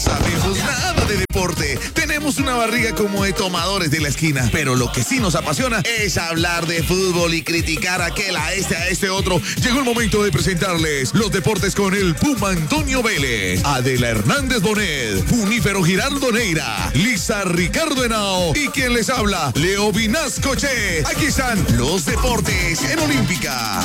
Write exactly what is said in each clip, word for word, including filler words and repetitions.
sabemos nada de deporte. Tenemos una barriga como de tomadores de la esquina. Pero lo que sí nos apasiona es hablar de fútbol y criticar a aquel, a este, a este otro. Llegó el momento de presentarles los deportes con el Puma Antonio Vélez, Adela Hernández Bonet, Junífero Giraldo Neira, Lisa Ricardo Henao y quien les habla, Leo Vinasco Che. Aquí están los deportes en Olímpica.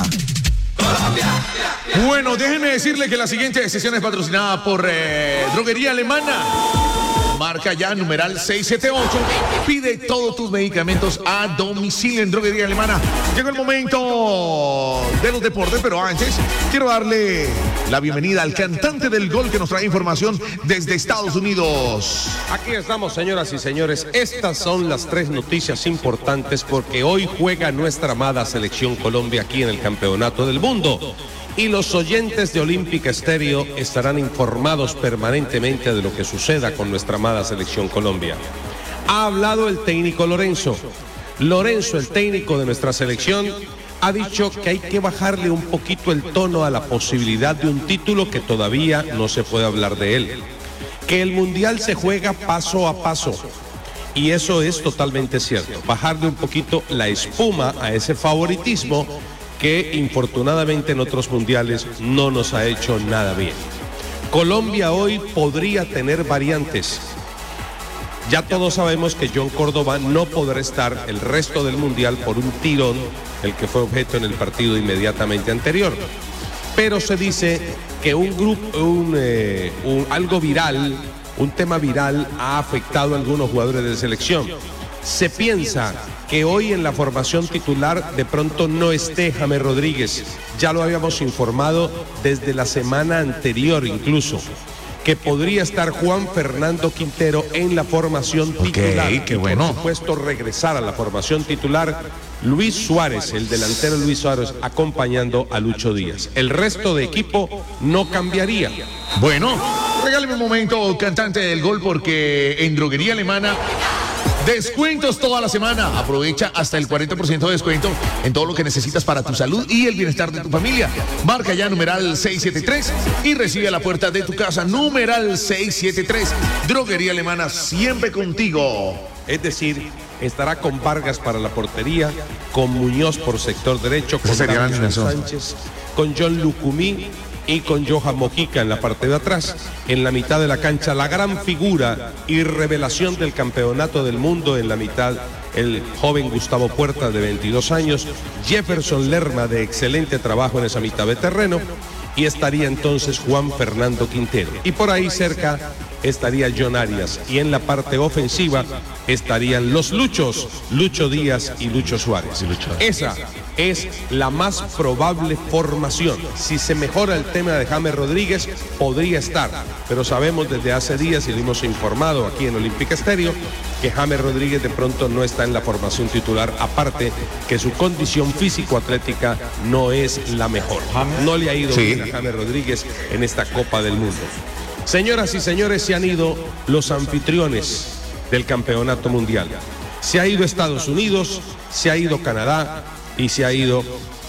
Bueno, déjenme decirle que la siguiente sesión es patrocinada por eh, Droguería Alemana. Marca ya numeral seis siete ocho. Pide todos tus medicamentos a domicilio en Droguería Alemana. Llegó el momento de los deportes, pero antes quiero darle la bienvenida al cantante del gol que nos trae información desde Estados Unidos. Aquí estamos, señoras y señores. Estas son las tres noticias importantes porque hoy juega nuestra amada selección Colombia aquí en el Campeonato del Mundo. Y los oyentes de Olímpica Estéreo estarán informados permanentemente de lo que suceda con nuestra amada selección Colombia. Ha hablado el técnico Lorenzo. Lorenzo, el técnico de nuestra selección, ha dicho que hay que bajarle un poquito el tono a la posibilidad de un título que todavía no se puede hablar de él. Que el Mundial se juega paso a paso. Y eso es totalmente cierto. Bajarle un poquito la espuma a ese favoritismo que infortunadamente en otros mundiales no nos ha hecho nada bien. Colombia hoy podría tener variantes. Ya todos sabemos que John Córdoba no podrá estar el resto del mundial por un tirón, el que fue objeto en el partido inmediatamente anterior. Pero se dice que un grupo, un, eh, un, algo viral, un tema viral ha afectado a algunos jugadores de selección. Se piensa que hoy en la formación titular de pronto no esté James Rodríguez. Ya lo habíamos informado desde la semana anterior incluso, que podría estar Juan Fernando Quintero en la formación titular. Ok, qué bueno. Y por supuesto regresar a la formación titular Luis Suárez, el delantero Luis Suárez, acompañando a Lucho Díaz. El resto de equipo no cambiaría. Bueno, regáleme un momento, cantante del gol, porque en Droguería Alemana descuentos toda la semana. Aprovecha hasta el cuarenta por ciento de descuento en todo lo que necesitas para tu salud y el bienestar de tu familia. Marca ya numeral seis siete tres y recibe a la puerta de tu casa numeral seis siete tres. Droguería Alemana, siempre contigo. Es decir, estará con Vargas para la portería, con Muñoz por sector derecho, con Davinson Sánchez, con John Lucumí y con Johan Mojica en la parte de atrás. En la mitad de la cancha, la gran figura y revelación del campeonato del mundo en la mitad, el joven Gustavo Puerta de veintidós años, Jefferson Lerma de excelente trabajo en esa mitad de terreno, y estaría entonces Juan Fernando Quintero. Y por ahí cerca estaría John Arias, y en la parte ofensiva estarían los Luchos, Lucho Díaz y Lucho Suárez. Esa es la más probable formación. Si se mejora el tema de James Rodríguez, podría estar, pero sabemos desde hace días y lo hemos informado aquí en Olímpica Estéreo que James Rodríguez de pronto no está en la formación titular, aparte que su condición físico-atlética no es la mejor. No le ha ido sí. bien a James Rodríguez en esta Copa del Mundo. Señoras y señores, se han ido los anfitriones del campeonato mundial. Se ha ido Estados Unidos, se ha ido Canadá y se ha ido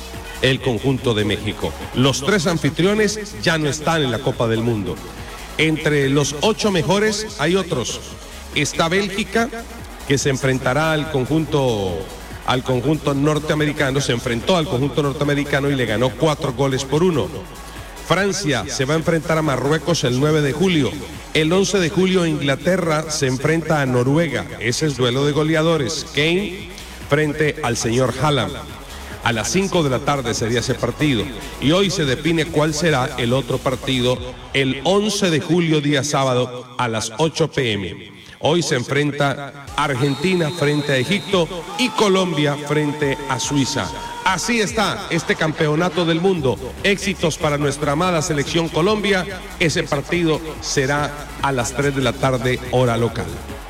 el conjunto de México. Los tres anfitriones ya no están en la Copa del Mundo. Entre los ocho mejores hay otros. Está Bélgica, que se enfrentará al conjunto, al conjunto norteamericano, se enfrentó al conjunto norteamericano y le ganó cuatro goles por uno. Francia se va a enfrentar a Marruecos el nueve de julio. El once de julio Inglaterra se enfrenta a Noruega. Ese es duelo de goleadores. Kane frente al señor Haaland. A las cinco de la tarde sería ese partido. Y hoy se define cuál será el otro partido el once de julio, día sábado, a las ocho pe eme. Hoy se enfrenta Argentina frente a Egipto y Colombia frente a Suiza. Así está este campeonato del mundo. Éxitos para nuestra amada selección Colombia. Ese partido será a las tres de la tarde, hora local.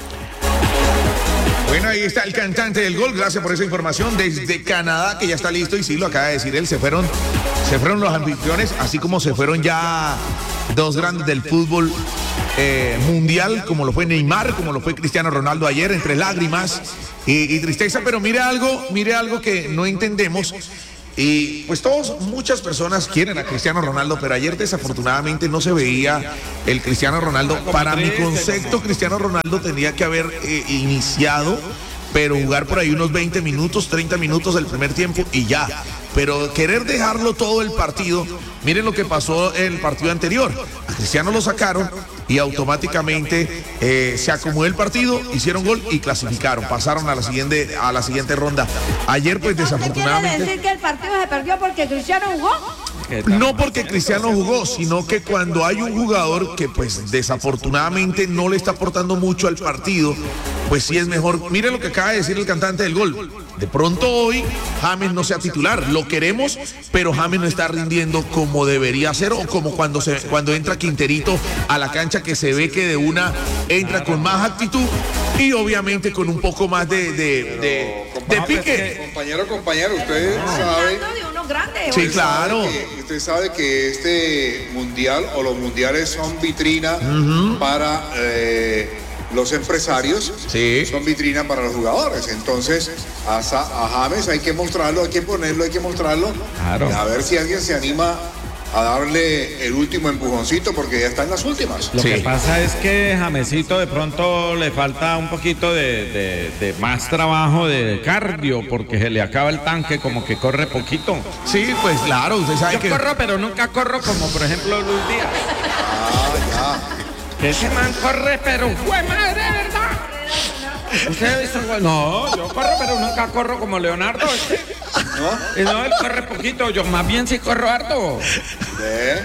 Bueno, ahí está el cantante del gol. Gracias por esa información desde Canadá, que ya está listo. Y sí, lo acaba de decir él. Se fueron, se fueron los anfitriones, así como se fueron ya dos grandes del fútbol eh, mundial, como lo fue Neymar, como lo fue Cristiano Ronaldo ayer, entre lágrimas y, y tristeza. Pero mire algo, mire algo que no entendemos. Y pues todos, muchas personas quieren a Cristiano Ronaldo, pero ayer desafortunadamente no se veía el Cristiano Ronaldo. Para mi concepto, Cristiano Ronaldo tenía que haber eh, iniciado, pero jugar por ahí unos veinte minutos, treinta minutos del primer tiempo y ya. Pero querer dejarlo todo el partido, miren lo que pasó en el partido anterior. A Cristiano lo sacaron y automáticamente eh, se acomodó el partido, hicieron gol y clasificaron, pasaron a la siguiente, a la siguiente ronda. Ayer pues desafortunadamente... ¿Quiere decir que el partido se perdió porque Cristiano jugó? No porque Cristiano jugó, sino que cuando hay un jugador que pues desafortunadamente no le está aportando mucho al partido, pues sí es mejor. Miren lo que acaba de decir el cantante del gol. De pronto hoy James no sea titular, lo queremos, pero James no está rindiendo como debería ser, o como cuando se cuando entra Quinterito a la cancha, que se ve que de una entra con más actitud y obviamente con un poco más de, de, de, de pique. Compañero, compañero, usted sabe. Sí, claro. Que, usted sabe que este mundial o los mundiales son vitrina uh-huh. para eh, los empresarios, sí. son vitrina para los jugadores. Entonces, a, a James hay que mostrarlo, hay que ponerlo, hay que mostrarlo. Claro. A ver si alguien se anima a darle el último empujoncito, porque ya está en las últimas. Lo sí. que pasa es que Jamesito de pronto le falta un poquito de, de, de más trabajo de cardio, porque se le acaba el tanque, como que corre poquito. Sí, pues claro, usted sabe Yo que... corro, pero nunca corro como por ejemplo Luis Díaz. Ah, ya. Ese man corre, pero fue madre, ¿verdad? ¿Usted ha visto? No, yo corro, pero nunca corro como Leonardo. ¿Este? ¿No? No, él corre poquito, yo más bien sí corro harto. ¿Eh?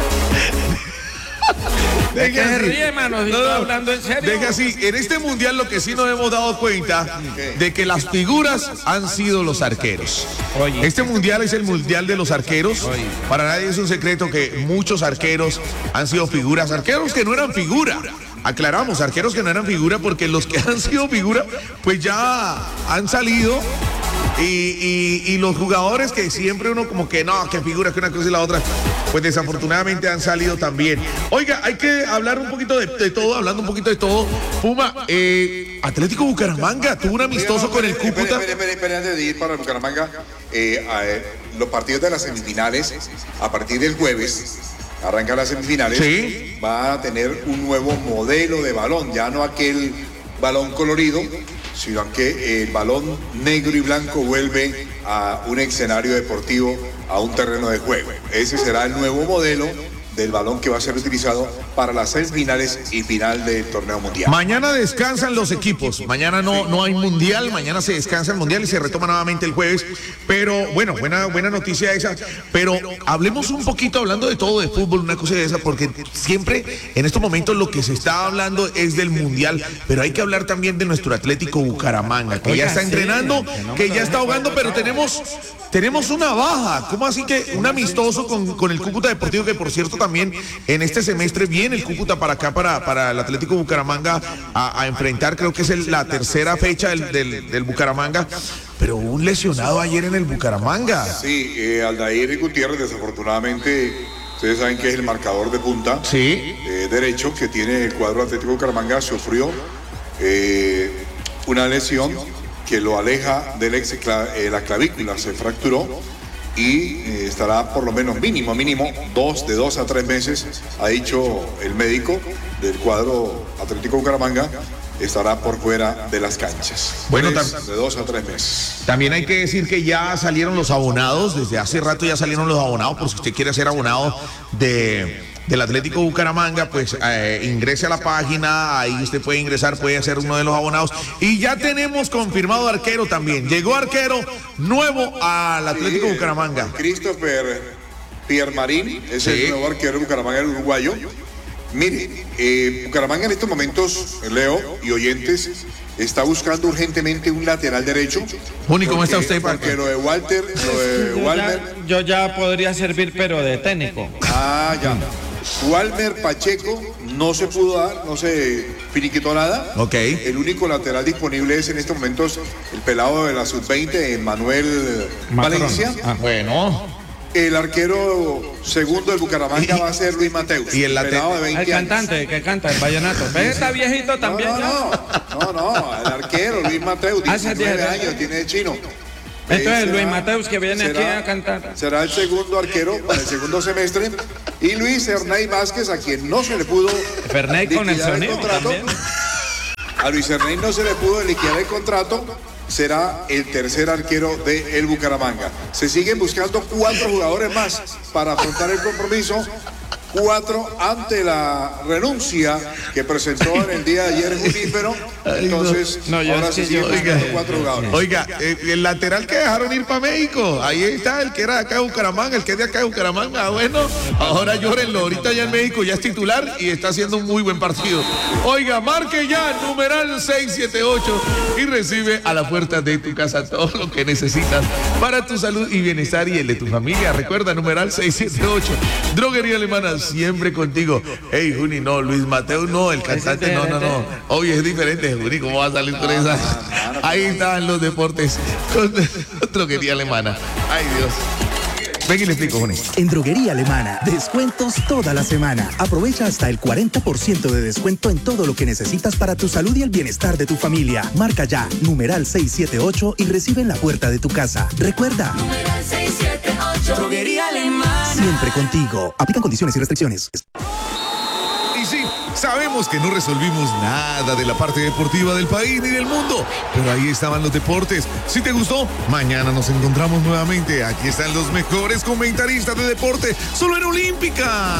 ¿De qué se ríe, mano? Si no, estoy hablando en serio. Deja así, en este mundial lo que sí nos hemos dado cuenta de que las figuras han sido los arqueros. Oye. Este mundial es el mundial de los arqueros. Oye. Para nadie es un secreto que muchos arqueros han sido figuras, arqueros que no eran figura. Aclaramos, arqueros que no eran figura, porque los que han sido figura pues ya han salido. Y, y, y los jugadores que siempre uno como que no, que figura, que una cosa y la otra, pues desafortunadamente han salido también. Oiga, hay que hablar un poquito de, de todo, hablando un poquito de todo. Puma, eh, Atlético Bucaramanga tuvo un amistoso no, con el Cúcuta. Espera, espera, espera, antes de ir para Bucaramanga, eh, a, los partidos de las semifinales, a partir del jueves, arrancan las semifinales, sí. Va a tener un nuevo modelo de balón, ya no aquel balón colorido, sino que el balón negro y blanco vuelve a un escenario deportivo, a un terreno de juego. Ese será el nuevo modelo del balón que va a ser utilizado para las semifinales y final del torneo mundial. Mañana descansan los equipos, mañana no, no hay mundial, mañana se descansa el mundial y se retoma nuevamente el jueves, pero bueno, buena, buena noticia esa, pero hablemos un poquito, hablando de todo, de fútbol, una cosa de esa, porque siempre en estos momentos lo que se está hablando es del mundial, pero hay que hablar también de nuestro Atlético Bucaramanga, que Oiga, ya está sí, entrenando, que ya está jugando, pero tenemos, tenemos una baja. ¿Cómo así que un amistoso con, con el Cúcuta Deportivo, que por cierto también en este semestre viene el Cúcuta para acá, para, para el Atlético Bucaramanga a, a enfrentar, creo que es el, la tercera fecha del, del, del Bucaramanga, pero un lesionado ayer en el Bucaramanga. Sí, eh, Aldair Gutiérrez, desafortunadamente, ustedes saben que es el marcador de punta, sí. eh, derecho, que tiene el cuadro Atlético Bucaramanga, sufrió eh, una lesión que lo aleja de eh, la clavícula, se fracturó y eh, estará por lo menos mínimo, mínimo, dos, de dos a tres meses, ha dicho el médico del cuadro Atlético Bucaramanga, estará por fuera de las canchas. Bueno, Tres, de dos a tres meses. También hay que decir que ya salieron los abonados, desde hace rato ya salieron los abonados, por si usted quiere ser abonado de... del Atlético Bucaramanga, pues eh, ingrese a la página, ahí usted puede ingresar, puede ser uno de los abonados. Y ya tenemos confirmado arquero también. Llegó arquero nuevo al Atlético sí, Bucaramanga. Christopher Piermarín es sí. el nuevo arquero de Bucaramanga, el uruguayo. Mire, eh, Bucaramanga en estos momentos, Leo y oyentes, está buscando urgentemente un lateral derecho. Juni, ¿cómo está usted? Porque lo de Walter, lo de yo, Walmer... ya, yo ya podría servir, pero de técnico. Ah, ya. Walmer Pacheco no se pudo dar, no se finiquitó nada. Ok. El único lateral disponible es en estos momentos el pelado de la sub veinte, Manuel Macron. Valencia. Ah, bueno. El arquero segundo del Bucaramanga va a ser Luis Mateus. Y el pelado de veinte el cantante años. que canta el vallenato. ¿Ves? Está viejito también. No, no, no, no, no, el arquero Luis Mateus, diecinueve años, tiene de chino. Entonces, será- Luis Mateus, que viene aquí será- a cantar. Será el segundo arquero para el segundo semestre. Y Luis Ernay Vázquez, a quien no se le pudo Ferney con el liquidar sonido contrato. también. A Luis Ernay no se le pudo liquidar el contrato. Será el tercer arquero de el Bucaramanga. Se siguen buscando cuatro jugadores más para afrontar el compromiso. Cuatro ante la renuncia que presentó en el día de ayer Junípero. Entonces, No, yo ahora es se que siguen yo- buscando oiga, cuatro jugadores. Oiga, eh, el lateral que dejaron ir para México, ahí está el que era de acá de Bucaramanga, el que es de acá de Bucaramanga. Bueno, ahora llórenlo, ahorita ya en México ya es titular y está haciendo un muy buen partido. Oiga, marque ya numeral seis siete ocho y recibe a la puerta de tu casa todo lo que necesitas para tu salud y bienestar y el de tu familia. Recuerda, numeral seis siete ocho. Droguería Alemana, siempre contigo. Hey, Juni, no, Luis Mateo, no, el cantante, no, no, no. Oye, es diferente, Juni, ¿cómo va a salir con esa? Ahí están los deportes con Droguería Alemana. Ay, Dios. Ven y le explico, Juni. En Droguería Alemana, descuentos toda la semana. Aprovecha hasta el cuarenta por ciento de descuento en todo lo que necesitas para tu salud y el bienestar de tu familia. Marca ya, numeral seis siete ocho y recibe en la puerta de tu casa. Recuerda, Numeral seis siete ocho. Droguería Alemana. siempre contigo. Aplican condiciones y restricciones. Y sí, sabemos que no resolvimos nada de la parte deportiva del país ni del mundo, pero ahí estaban los deportes. Si te gustó, mañana nos encontramos nuevamente. Aquí están los mejores comentaristas de deporte, solo en Olímpica.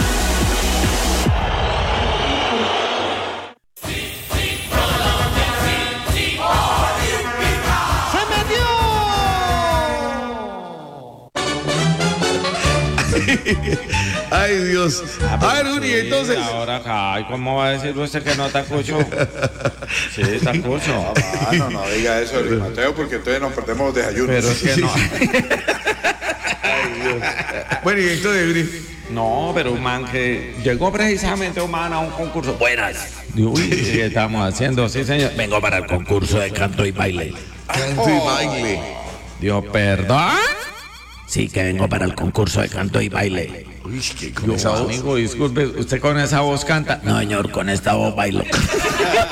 Ay, Dios. A ver, Juni, entonces. Ahora, ay, ¿cómo va a decir usted que no te escucho? Sí, te escucho. Ah, no, no diga eso, Luis Mateo, porque entonces nos perdemos los desayunos. Pero es que no. Bueno, y entonces, Juni. No, pero un man que llegó precisamente un man a un concurso. Buenas. Uy, ¿qué estamos haciendo? Sí, señor. Vengo para el concurso de canto y baile. Canto y baile. Dios, ¿perdón? Sí, que vengo para el concurso de canto y baile. Uy, qué con Yo, esa voz. amigo, disculpe, ¿usted con esa voz canta? No, señor, con esta voz bailo.